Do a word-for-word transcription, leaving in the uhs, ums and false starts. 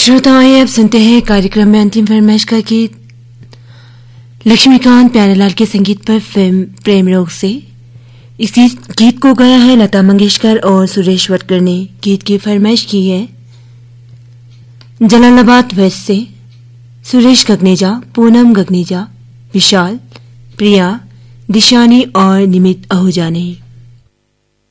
श्रोताएं, अब सुनते हैं कार्यक्रम में अंतिम फरमाइश का गीत लक्ष्मीकांत प्यारेलाल के संगीत पर फिल्म प्रेम रोग से। इस गीत को गाया है लता मंगेशकर और सुरेश वटकर ने। गीत की फरमाइश की है जलालाबाद वेस्ट से सुरेश गगनेजा, पूनम गगनेजा, विशाल, प्रिया, दिशानी और निमित आहूजा ने।